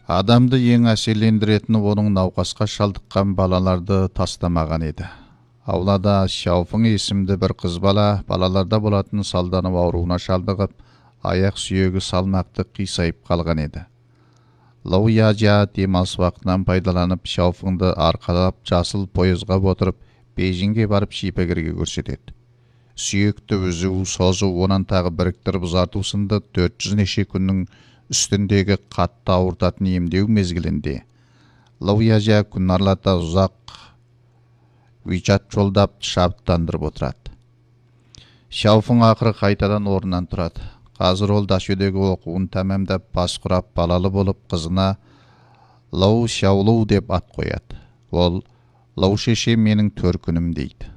Адамды ең әсерлендіретіні оның науқасқа шалдыққан балаларды тастамаған еді. Аулада Шауфың есімді бір қыз балаларда болатын салданып ауруына шалдығып, аяқ сүйегі салмақты қисайып қалған еді. Лау Яжа демалыс уақытынан пайдаланып Шауфыңды арқалап жасыл пойызға отырып, Бейжіңге барып шипагерге көрсетеді. Сүйекті үзу, созу, онан тағы біріктіріп ұзарту сынды 400 неше күннің үстіндегі қатты ауыртатын емдеу мезгілінде Лау Яжа күнарлата ұзақ вичат жолдап шабыттандырып отырады. Шауфың ақыры қайтадан орнынан тұрады. Қазір ол дашөдегі оқуын тәмамдап бас құрап балалы болып, қызына Лау Шаулу деп ат қояды. Ол Лау шеше менің төркінім дейді.